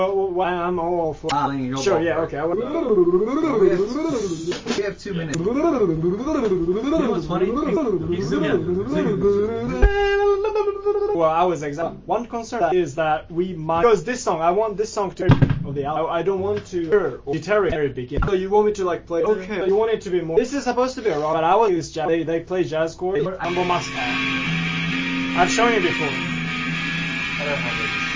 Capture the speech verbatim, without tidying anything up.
Oh, I'm all for. Ah, then you go Sure, ballpark. yeah, okay. I will. We have, we have two minutes. You know what's funny? You zoom in. Zoom in. Well, I was exactly. One concern is that we might. Because this song, I want this song to. Of the album. I don't want to deteriorate very beginning. So you want me to like play. Okay. So you want it to be more. This is supposed to be a rock, but I will use jazz. They, they play jazz chords. Ambo Master. I've shown you before. I don't remember.